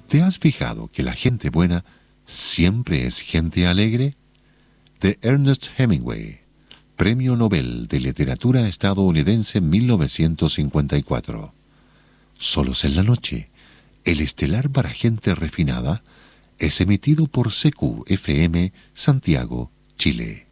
¿Te has fijado que la gente buena siempre es gente alegre? De Ernest Hemingway, Premio Nobel de Literatura estadounidense 1954. Solos en la noche, el estelar para gente refinada, es emitido por CQ FM Santiago, Chile.